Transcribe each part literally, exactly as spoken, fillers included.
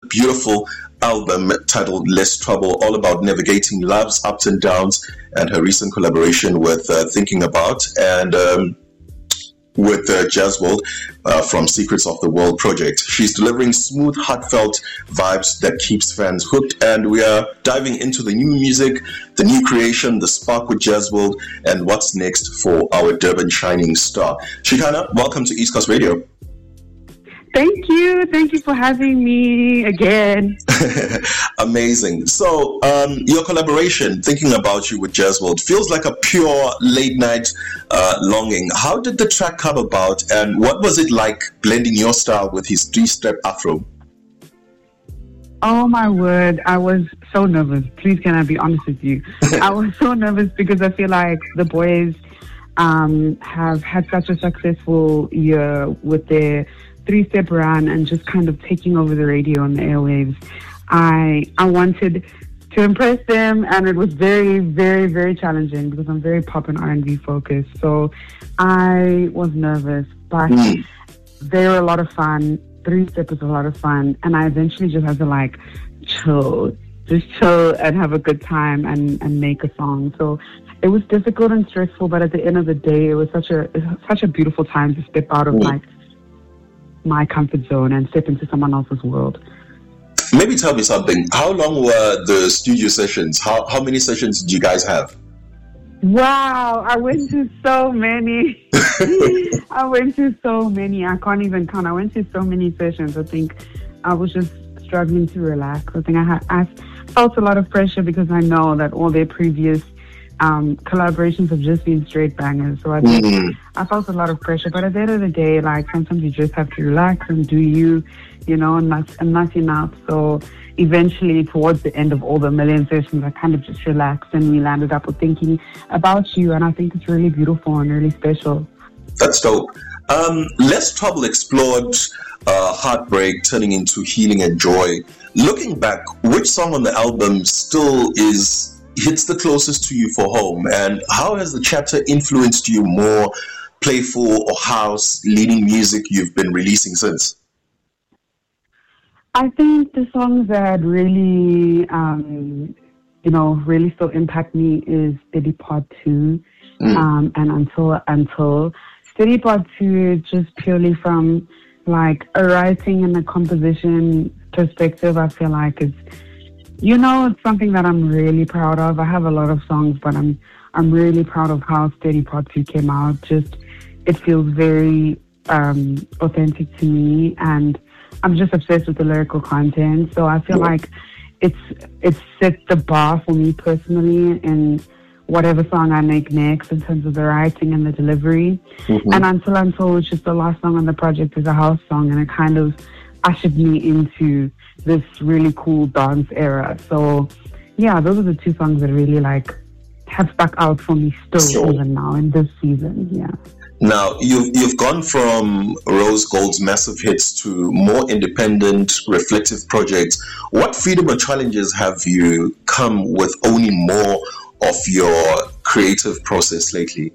beautiful album titled Less Trouble, all about navigating love's ups and downs, and her recent collaboration with uh, Thinking About and um, with uh, Jazzworld uh, from Secrets of the World project. She's delivering smooth, heartfelt vibes that keeps fans hooked, and we are diving into the new music, the new creation, the spark with Jazzworld, and what's next for our Durban shining star. Shekinah, welcome to East Coast Radio. Thank you. Thank you for having me again. Amazing. So, um, your collaboration, Thinking About You with Jazzworld, feels like a pure late night uh, longing. How did the track come about, and what was it like blending your style with his three-step afro? Oh my word, I was so nervous. Please, can I be honest with you? I was so nervous because I feel like the boys um, have had such a successful year with their three-step run and just kind of taking over the radio and the airwaves. I I wanted to impress them, and it was very, very, very challenging because I'm very pop and R and B focused. So I was nervous, but mm. they were a lot of fun. Three-step was a lot of fun, and I eventually just had to like chill, just chill and have a good time and, and make a song. So it was difficult and stressful, but at the end of the day, it was such a such a beautiful time to step out of mm. like my comfort zone and step into someone else's world. Maybe tell me something. How long were the studio sessions? How how many sessions did you guys have? Wow, I went to so many. I went to so many. I can't even count. I went to so many sessions. I think I was just struggling to relax. I think I had I felt a lot of pressure because I know that all their previous Um, collaborations have just been straight bangers. So I think mm-hmm. I felt a lot of pressure. But at the end of the day, like sometimes you just have to relax and do you, you know, and that's, and that's enough. So eventually towards the end of all the million sessions, I kind of just relaxed and we landed up with Thinking About You. And I think it's really beautiful and really special. That's dope. Um, Less Trouble explored uh, heartbreak turning into healing and joy. Looking back, which song on the album still is hits the closest to you for home, and how has the chapter influenced you more, playful or house leading music you've been releasing since? I think the songs that really, um, you know, really still impact me is Steady Part Two mm. um, and Until Until. Steady Part Two is just purely from like a writing and a composition perspective. I feel like it's You know, it's something that I'm really proud of. I have a lot of songs, but I'm I'm really proud of how Steady Part Two came out. Just, it feels very um, authentic to me, and I'm just obsessed with the lyrical content. So I feel like it's it's set the bar for me personally in whatever song I make next in terms of the writing and the delivery. Mm-hmm. And Until Until, which is the last song on the project, is a house song, and it kind of ushered me into this really cool dance era. So yeah, those are the two songs that really like have stuck out for me still sure. even now in this season. Yeah. Now you've you've gone from Rose Gold's massive hits to more independent, reflective projects. What freedom or challenges have you come with owning more of your creative process lately?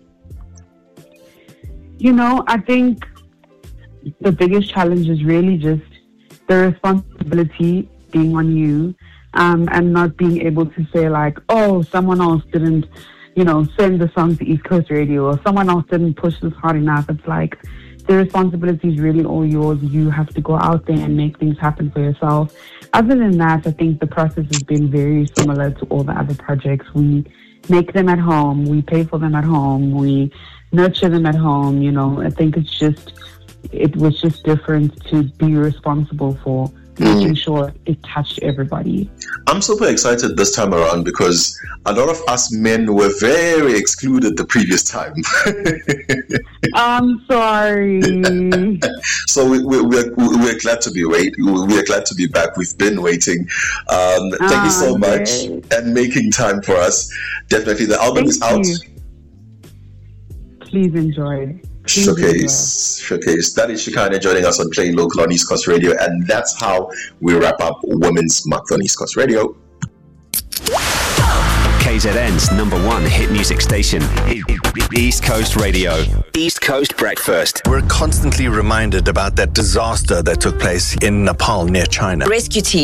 You know, I think the biggest challenge is really just the responsibility being on you, um, and not being able to say like, oh, someone else didn't, you know, send the song to East Coast Radio, or someone else didn't push this hard enough. It's like the responsibility is really all yours. You have to go out there and make things happen for yourself. Other than that, I think the process has been very similar to all the other projects. We make them at home. We pay for them at home. We nurture them at home. You know, I think it's just it was just different to be responsible for making mm. sure it touched everybody. I'm super excited this time around because a lot of us men were very excluded the previous time. I'm sorry. So we, we, we're, we're glad to be wait. We're glad to be back. We've been waiting. Um, thank oh, you so great. much and making time for us. Definitely, the album thank is out. You. Please enjoy. Please Showcase, enjoy. Showcase. That is Shekinah joining us on Playing Local on East Coast Radio, and that's how we wrap up Women's Month on East Coast Radio. K Z N's number one hit music station, East Coast Radio. East Coast Breakfast. We're constantly reminded about that disaster that took place in Nepal near China. Rescue team